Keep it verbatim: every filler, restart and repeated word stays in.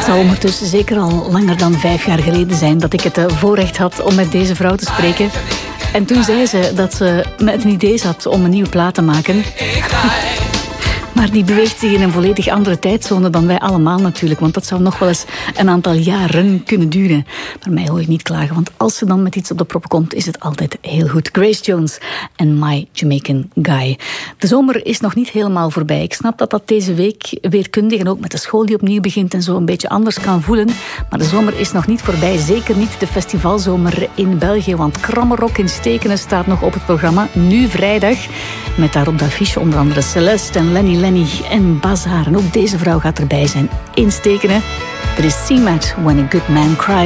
zal ondertussen zeker al langer dan vijf jaar geleden zijn dat ik het voorrecht had om met deze vrouw te spreken. En toen zei ze dat ze met een idee zat om een nieuwe plaat te maken. Maar die beweegt zich in een volledig andere tijdzone dan wij allemaal natuurlijk. Want dat zou nog wel eens een aantal jaren kunnen duren. Maar mij hoor je niet klagen, want als ze dan met iets op de proppen komt, is het altijd heel goed. Grace Jones en My Jamaican Guy. De zomer is nog niet helemaal voorbij. Ik snap dat dat deze week weerkundig en ook met de school die opnieuw begint en zo een beetje anders kan voelen. Maar de zomer is nog niet voorbij. Zeker niet de festivalzomer in België. Want Krammerrock in Stekenen staat nog op het programma. Nu vrijdag. Met daarop de affiche onder andere Celeste en Lenny Lenny en Bazaar. En ook deze vrouw gaat erbij zijn in Stekenen. Er is C-Mat, When a Good Man Cries.